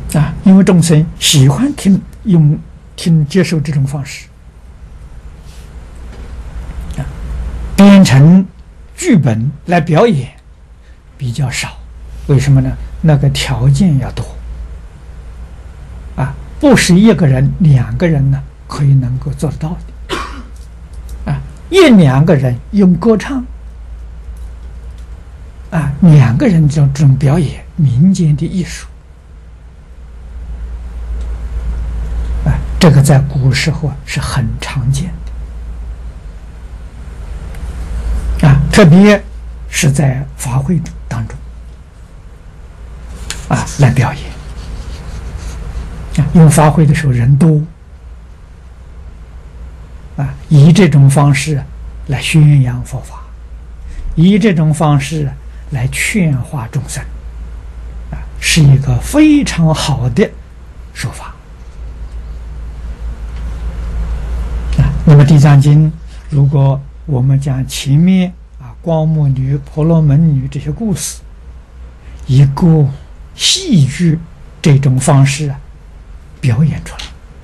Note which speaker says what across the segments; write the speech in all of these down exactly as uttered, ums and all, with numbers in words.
Speaker 1: 啊，因为众生喜欢听用听接受这种方式，啊，编成剧本来表演比较少，为什么呢？那个条件要多，啊，不是一个人、两个人呢可以能够做得到的，啊，一两个人用歌唱，啊，两个人这种这种表演民间的艺术。这个在古时候是很常见的，啊，特别是在法会当中，啊，来表演，啊，因为法会的时候人多，啊，以这种方式来宣扬佛法，以这种方式来劝化众生，啊，是一个非常好的手法。那么《地藏经》，如果我们将前面啊光目女、婆罗门女这些故事，以歌戏剧这种方式啊表演出来，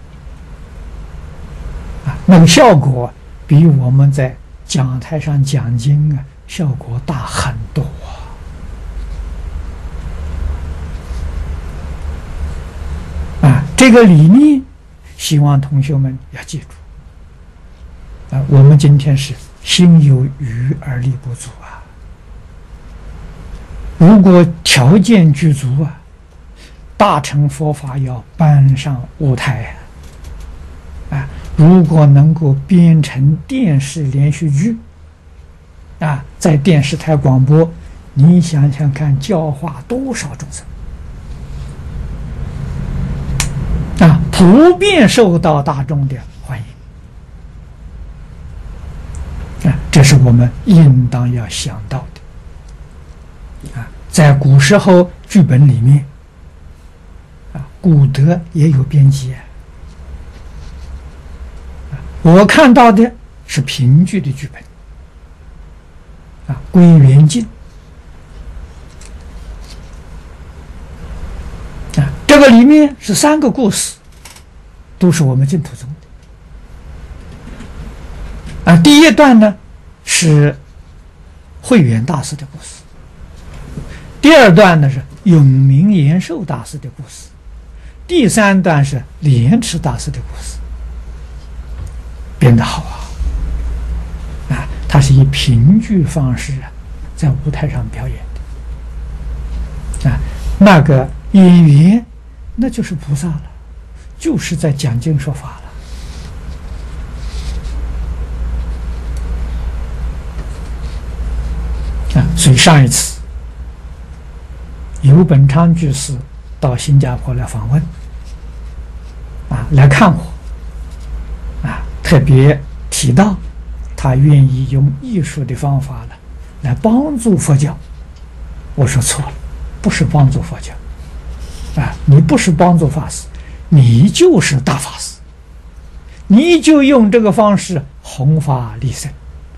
Speaker 1: 啊，那个效果比我们在讲台上讲经啊效果大很多啊！啊，这个理念，希望同学们要记住。啊，我们今天是心有余而力不足啊！如果条件具足啊，大乘佛法要搬上舞台啊！啊，如果能够编成电视连续剧啊，在电视台广播，你想想看，教化多少众生啊！普遍受到大众的欢迎。啊，这是我们应当要想到的啊！在古时候剧本里面，啊，古德也有编辑啊。我看到的是评剧的剧本，啊，《归元镜》啊，这个里面是三个故事，都是我们净土宗的。啊，第一段呢是慧远大师的故事，第二段呢是永明延寿大师的故事，第三段是莲池大师的故事，编得好啊！啊，他是以评剧方式啊，在舞台上表演的啊，那个演员那就是菩萨了，就是在讲经说法了。啊，所以上一次游本昌居士到新加坡来访问，啊，来看我，啊，特别提到他愿意用艺术的方法呢，来帮助佛教。我说错了，不是帮助佛教，啊，你不是帮助法师，你就是大法师，你就用这个方式弘法利生。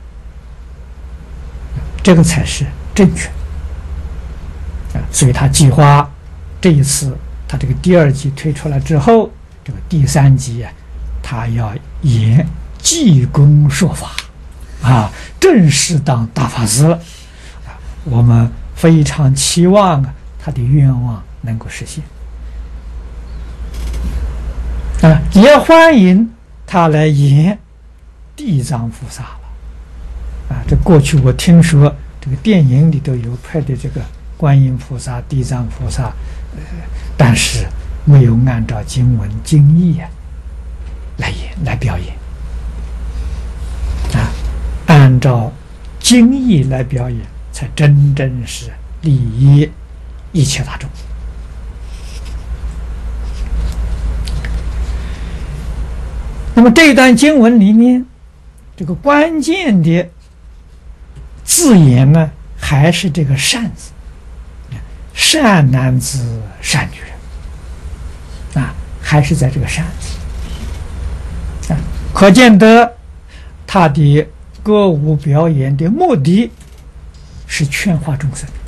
Speaker 1: 这个才是正确啊！所以他计划这一次，他这个第二集推出来之后，这个第三集啊，他要演济公说法啊，正式当大法师了啊！我们非常期望啊，他的愿望能够实现啊，也欢迎他来演地藏菩萨了。啊，这过去我听说这个电影里头有拍的这个观音菩萨、地藏菩萨，呃，但是没有按照经文经义啊来演来表演啊，按照经义来表演，才真正是利益一切大众。那么这一段经文里面，这个关键的字眼呢，还是这个善字，善男子善女人啊，还是在这个善字啊，可见得他的歌舞表演的目的是劝化众生。